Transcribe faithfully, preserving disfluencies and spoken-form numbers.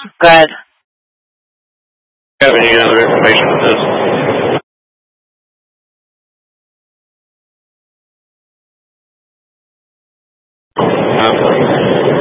Go ahead. Do you have any other information on this? Um,